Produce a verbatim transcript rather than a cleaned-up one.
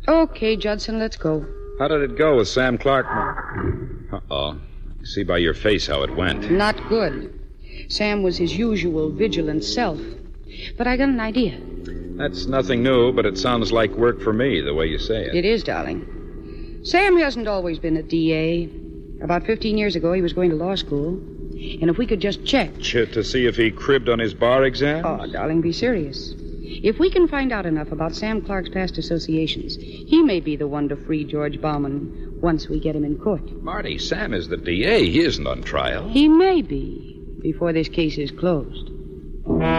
Okay, Judson, let's go. How did it go with Sam Clark? Uh-oh. I see by your face how it went. Not good. Sam was his usual vigilant self. But I got an idea. That's nothing new, but it sounds like work for me, the way you say it. It is, darling. Sam hasn't always been a D A. About fifteen years ago, he was going to law school. And if we could just check... Ch- to see if he cribbed on his bar exam? Oh, darling, be serious. If we can find out enough about Sam Clark's past associations, he may be the one to free George Bauman once we get him in court. Marty, Sam is the D A. He isn't on trial. He may be before this case is closed.